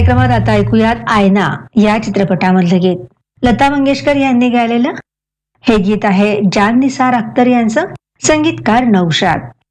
कार्यक्रमात आता ऐकूयात आयना या चित्रपटामधलं गीत. लता मंगेशकर यांनी गायलेलं हे गीत आहे जान निसार अख्तर यांचं, संगीतकार नौशाद.